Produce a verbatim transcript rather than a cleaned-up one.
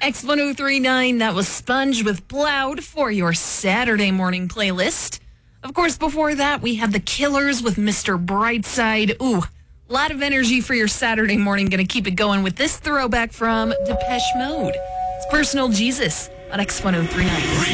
X ten thirty-nine, that was Sponge with Bloud for your Saturday morning playlist. Of course, before that, we had The Killers with Mister Brightside. Ooh, a lot of energy for your Saturday morning. Going to keep it going with this throwback from Depeche Mode. It's Personal Jesus on X ten thirty-nine.